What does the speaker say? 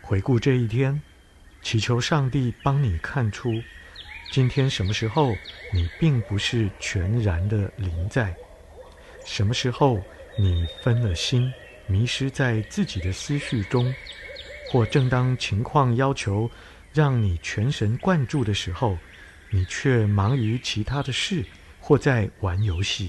回顾这一天，祈求上帝帮你看出，今天什么时候你并不是全然的临在，什么时候你分了心，迷失在自己的思绪中，或正当情况要求让你全神贯注的时候，你却忙于其他的事，或在玩游戏。